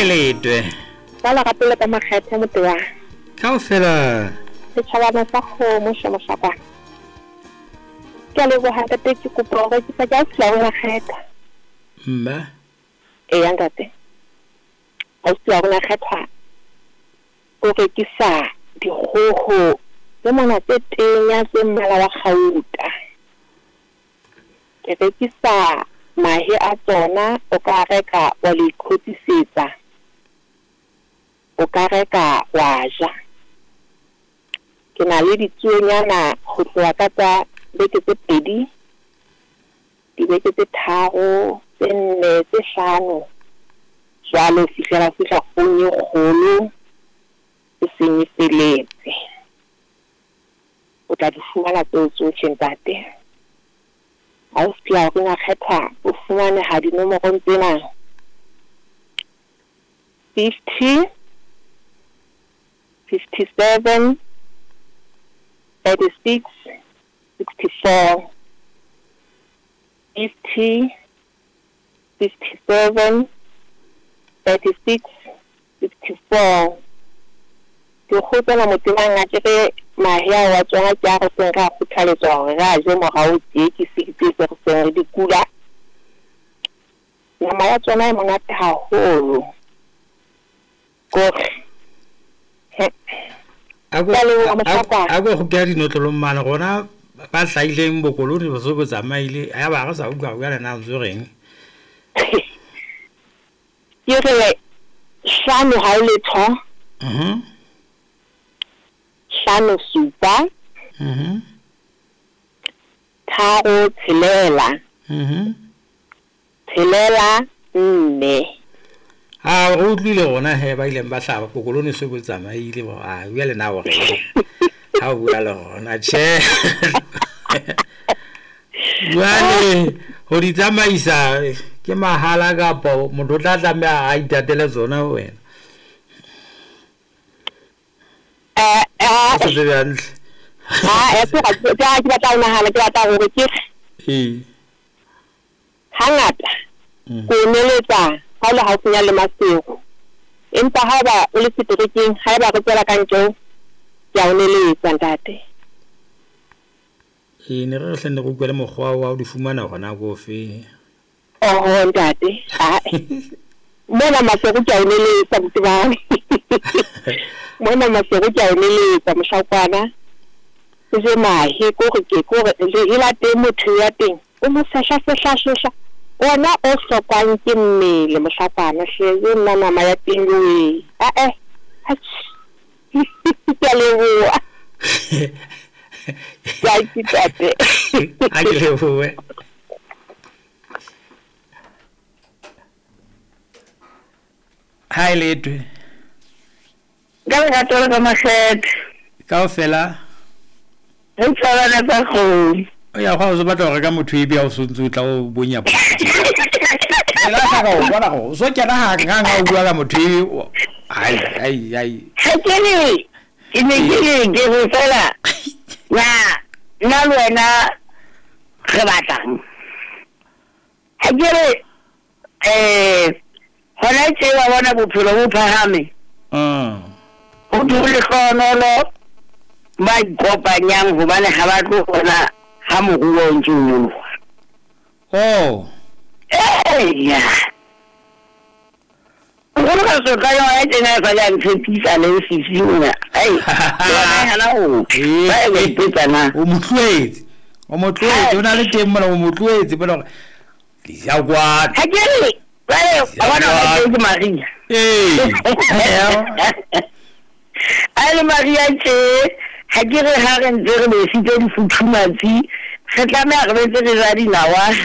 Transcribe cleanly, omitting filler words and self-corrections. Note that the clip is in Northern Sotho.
letwe. Jwale gape le ka makgethe motewa. Kaofela. Setjhabana sa kgomo Shemosakwana. Ke a leboha ntate ke kopa hore ke sa ka fla hona kgetha. Mma. Eya ntate. Ho fla hona kgetha. O rekisa dikgoho tse mona tse tenya tse mmala wa kgauta. Ke rekisa mahe a tsona o ka reka wa le ikhotisetsa. O ka reka wa ja. Ke na le ditsuonyana ho tloha ka tsa beke tse pedi, dibeke tse tharo, tse nne, tse hlano. Jwale fihla kgonye kgolo e senyefeletse. O tla di fumana tseo tsohle ntate. Ha o fihla hore nga kgetha o fumane ha dinomorong tsena 50 57 36 64 50 57 36 64 ke kgotsela motebang a kere mahea wa tsona ke a re seng ra kgothaletswa hore ra je morao tse ke sekitse re seng re di kula. Nama ya tsona e monate haholo. Kore Ako go ke dinotlolo mmana gona ba hlaileng bokoloni bo so bo tsamaile a ba ga sa utlwa ga na ntse reng. Ke re hlano ha ile tho. Hlano supa. Tharo tshelela. Tshelela nne. Ha go tlile gona he ba ile ba hlaba bokoloni so bo tsamaile bo a bua le na o re. Ha bua le gona che. Jwale ho di tsamaisa ke mahala ka po motho tla tlameha a itatele zona wena. Se se bjang. Ke batla ho nahana ke batla hore ke hangata ko neletsa ha le haufinya le masego empa ha ba o le seterekeng ha ba re tsela ka ntlo ya o neletsa ntate. Ne re hlenne go kwele mogwa wa o di fumana gona go fe. Ntate mona masego ke o neletsa motebane. Mona masego ke o neletsa Moshakwana. Se mahe ko re le la teng motho ya teng o mo sehla ona o hlokang ke mmele Moshakwana hle nna nama ya teng we ke leboha ya kitate a ke leboha. Hai letwe ga tola ka makgethe kaofela e tsala na tsa kgone o ya go zo batla go reka motho e bia o sontse o tla o bonya po ela sa go bona go so ke na ha nga o bua ka motho ai hakele ine ke go fela na wena re batlang hakele hona tse wa bona bophelo bo phahame o dule khonolo ba kopanyang hobane ha ba tlo bona ha moruo o ntse ya o ka so ka yo e tena fa ya ntshepisa le sisiuna hana o ba e petsana o motluetse o na le teng mona o motluetse bona ya kwa hakele ba bona ba ke Maria ale Maria tse ha ke re ha re ntse re be sitse di futhumatsi re tlameha re betse re ja dinawa